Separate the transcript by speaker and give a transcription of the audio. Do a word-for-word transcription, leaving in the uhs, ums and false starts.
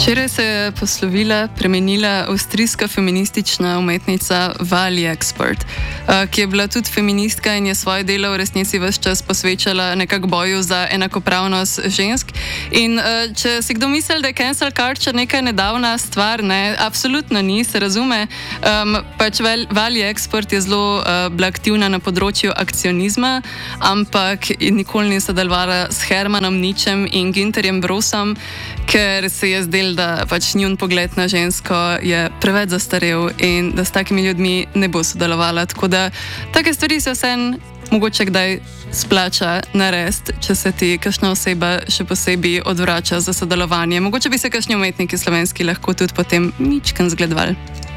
Speaker 1: Včeraj se je poslovila, premenila avstrijska feministična umetnica Vali Expert, ki je bila tudi feministka in je svoje delo v resnici ves čas posvečala nekako boju za enakopravnost žensk. In če si kdo misli, da je cancel culture neka nedavna stvar, ne, absolutno ni, se razume. Um, pač Vali Expert je zelo uh, bila aktivna na področju akcionizma, ampak nikoli ni sodelovala s Hermanom Ničem in Günterjem Brossom, ker se je zdel, da pač njun pogled na žensko je preveč zastarel in da s takimi ljudmi ne bo sodelovala. Tako da take stvari se vsem mogoče kdaj splača narediti, če se ti kakšna oseba še posebej odvrača za sodelovanje. Mogoče bi se kakšni umetniki slovenski lahko tudi potem ničken zgledovali.